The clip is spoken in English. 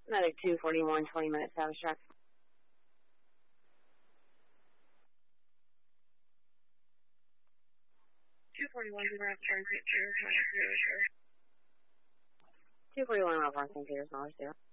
Medic 241, 20 minutes out of track. 241, Transit 0, 241, St. Peter's, 0.